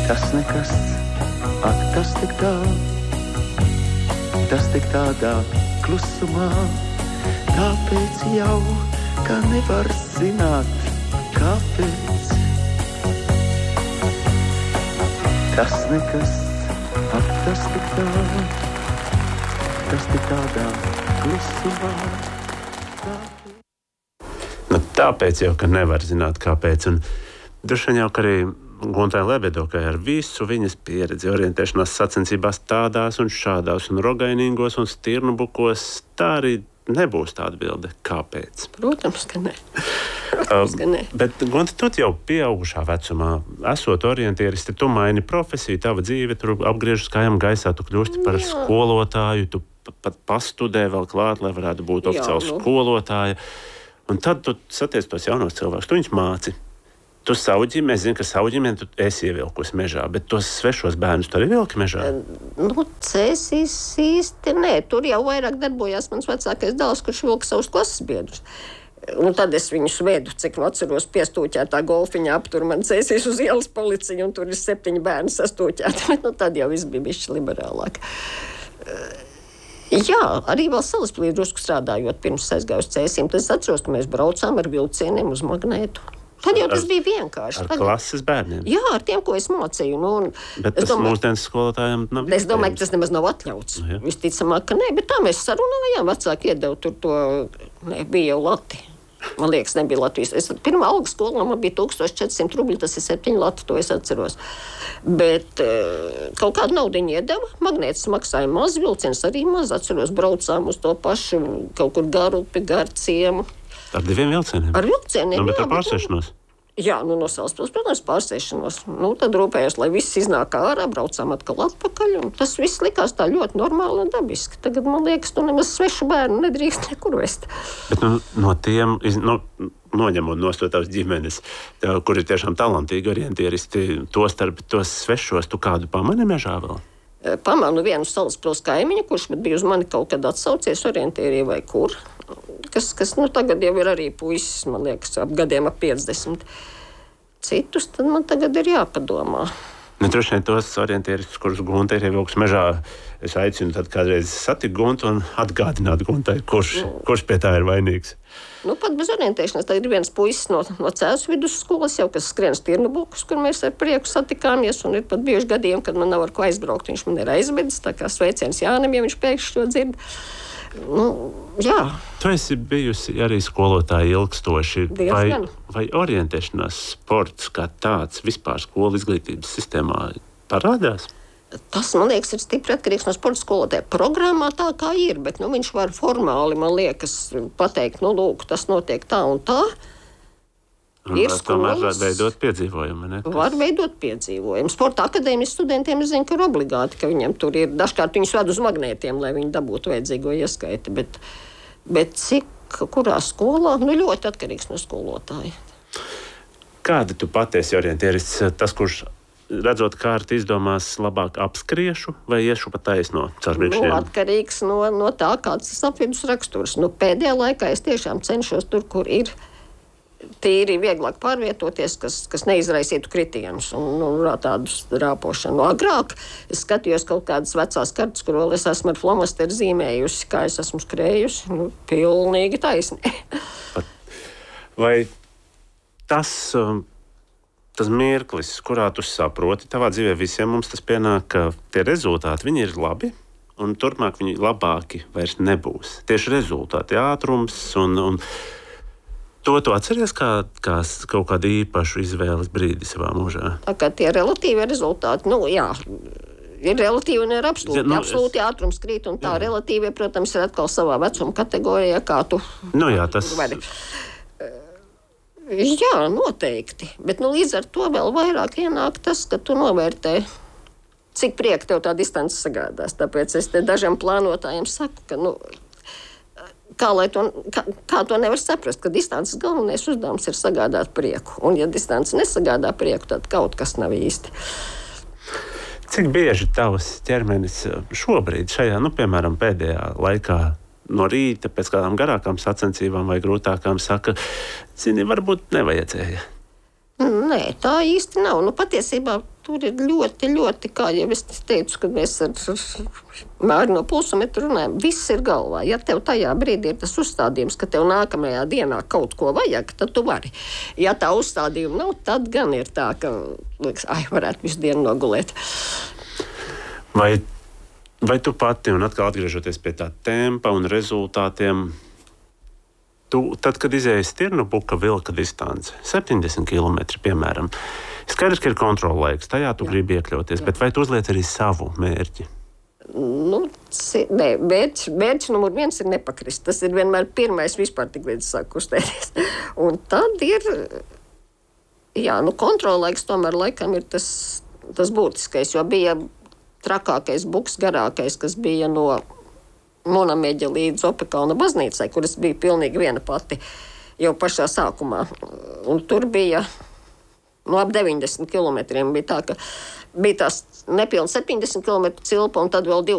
Tas nekas, ak, tas tik tā, tas tik tādā klusumā, tāpēc jau, ka nevar zināt, kāpēc. Tas nekas, ak, tas tik tā, tas tik tādā klusumā. Nu, tāpēc jau, ka nevar zināt, kāpēc. Un droši vien jau, ka arī Guntai Lebedokai ar visu viņas pieredzi orientēšanās sacensībās tādās un šādās un rogainīgos un stirnubukos, tā arī nebūs tā atbilde. Kāpēc? Protams, ka ne. Bet, Gunta, tu jau pieaugušā vecumā, esot orientieristi, tu maini profesiju, tava dzīve tur apgriežas kājām gaisā, tu kļūsti par skolotāju, tu pat pastudē vēl klāt, lai varētu būt oficiāli skolotāja. Un tad tu satiec tos jaunos cilvēkus, tu viņus māci. Tu savu ģimeni, es zinu, ka savu ģimeni tu esi ievilkusi mežā, bet tos svešos bērnus tu arī vilki mežā? Cēsīs īsti nē. Tur jau vairāk darbojās mans vecākais dēls, kurš vilka savus klases biedrus. Un tad es viņus vedu, cik atceros, piestūķētā golfiņā aptur man Cēsīs uz ielas policija, un tur ir 7 bērni sastūķēti. Tad jau viss bija bišķi liberālāk. Jā, arī vēl Salaspīlī drusku strādājot, pirms aizgāju uz Cēsīm. Tad es atceros, ka mēs braucām ar vilcieniem uz Magnētu. Tad jau tas bija vienkārši. Ar klases bērniem? Jā, ar tiem, ko es mācīju. Bet tas mūsdienas skolotājiem nav iespējams. Es domāju, ka tas nemaz nav atļauts. Visticamāk, ka nē, bet tā mēs sarunājām. Vecāki iedeva tur to, bija jau lati. Man liekas, nebija Latvijas. Pirmā alga skolā man bija 1400 rubļi, tas ir 7 lati, to es atceros. Bet kaut kādu naudiņu iedeva. Magnētas maksāja maz, vilciens arī maz. Atceros, braucām uz to pašu kaut kur Garupi, Garciemu. Ar 2 vilcieniem? Ar vilcieniem, bet ar pārsēšanos? Jā, no Salaspils, protams, pārsēšanos. Tad rūpējos, lai viss iznāk ārā, braucām atkal atpakaļ. Tas viss likās tā ļoti normāli un dabiski. Tagad, man liekas, tu nemaz svešu bērnu nedrīkst nekur vest. Bet no tiem, noņemot no tavas ģimenes, kur ir tiešām talantīgi orientieristi, to starp tos svešos, tu kādu pamani mežā vēl? Pamanu vienu Salaspils kaimiņu, kurš bija uz mani kaut kad atsaucies orientierī vai kur. Kas tagad jau ir arī puisis, man liekas, ap gadiem ap 50. Citus, tad man tagad ir jāpadomā. Droši vien tos orientieristus, kurus Gunta ir ievilkusi mežā, es aicinu tad kādreiz satikt Guntu un atgādināt Guntai, kurš pie tā ir vainīgs. Pat bez orientēšanās. Tad ir viens puisis no Cēsu vidusskolas, jau kas skrien stirnubukus, kur mēs ar prieku satikāmies. Un ir pat bijuši gadījumi, kad man nav ar ko aizbraukt. Viņš man ir aizvedis, tā kā sveiciens Jānim, ja viņš pēkšņi to dzird. Jā. Tu esi bijusi arī skolotāja ilgstoši. Vai orientēšanās sports kā tāds vispār skolu izglītības sistēmā parādās? Tas, man liekas, ir stipri atkarīgs no sporta skolotāja. Programmā tā kā ir, bet viņš var formāli, man liekas, pateikt, lūk, tas notiek tā un tā. Tomēr var veidot piedzīvojumu, ne? Var veidot piedzīvojumu. Sporta akadēmijas studentiem es zinu, ka ir obligāti, ka viņiem tur ir. Dažkārt viņus ved uz magnētiem, lai viņi dabūtu vajadzīgo ieskaiti. Bet cik, kurā skolā? Ļoti atkarīgs no skolotāja. Kāda tu patiesi orientierists? Tas, kurš redzot kārti izdomās labāk apskriešu vai iešu pa taisno caur brīkšņiem? Atkarīgs no tā, kāds tas apvidus raksturs. Pēdējā laikā es tiešām cenšos tur, kur ir tīri vieglāk pārvietoties, kas neizraisītu kritienus un tādus rāpošanu. Agrāk es skatījos kaut kādas vecās kartas, kur vēl es esmu ar flomasteru zīmējusi, kā es esmu skrējusi. Pilnīgi taisni. Vai tas mirklis, kurā tu saproti, tavā dzīvē visiem mums tas pienāk, ka tie rezultāti, viņi ir labi, un turpmāk viņi labāki vairs nebūs. Tieši rezultāti, ātrums un to tu atceries kā kaut kādu īpašu izvēles brīdi savā mūžā? Tā kā tie relatīvi rezultāti, jā, ir relatīvi un ir absolūti. Absolūti ātrums krīt, un tā relatīvie, protams, ir atkal savā vecuma kategorijā, kā tu vari. Jā, noteikti. Bet līdz ar to vēl vairāk ienāk tas, ka tu novērtē, cik prieka tev tā distance sagādās. Tāpēc es te dažiem plānotājiem saku, ka kā to nevar saprast, ka distances galvenais uzdevums ir sagādāt prieku. Un ja distance nesagādā prieku, tad kaut kas nav īsti. Cik bieži tavs ķermenis šobrīd šajā, piemēram, pēdējā laikā no rīta pēc kādām garākām sacensībām vai grūtākām saka, varbūt nevajadzēja? Nē, tā īsti nav. Patiesībā tur ir ļoti, ļoti, kā jau es teicu, kad mēs ar Māri no pulsometru runājam, viss ir galvā. Ja tev tajā brīdī ir tas uzstādījums, ka tev nākamajā dienā kaut ko vajag, tad tu vari. Ja tā uzstādījuma nav, tad gan ir tā, ka liekas, varētu visu dienu nogulēt. Vai tu pati, un atkal atgriežoties pie tā tempa un rezultātiem, tad, kad izējas Stirnu-Buka vilka distance, 70 km, piemēram, skaidrs, ka ir kontrola laiks, tajā tu gribi iekļauties, bet vai tu uzliec arī savu mērķi? Nē, mērķis numur 1 ir nepakrist. Tas ir vienmēr pirmais vispār, tik līdz sāk kustēties. Un tad ir, kontrola laiks tomēr laikam ir tas būtiskais, jo bija trakākais buks, garākais, kas bija no Monameģa līdz Opekalna baznīcai, kuras bija pilnīgi viena pati jau pašā sākumā. Un tur bija ap 90 km. Bija tā, ka bija tās nepilni 70 km cilpa un tad vēl 2